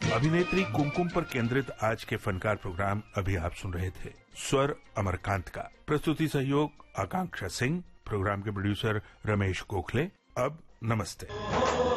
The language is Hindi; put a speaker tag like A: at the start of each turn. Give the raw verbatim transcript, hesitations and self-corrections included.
A: अभिनेत्री कुमकुम पर केंद्रित आज के फनकार प्रोग्राम अभी आप सुन रहे थे। स्वर अमरकांत का, प्रस्तुति सहयोग आकांक्षा सिंह, प्रोग्राम के प्रोड्यूसर रमेश गोखले। अब नमस्ते।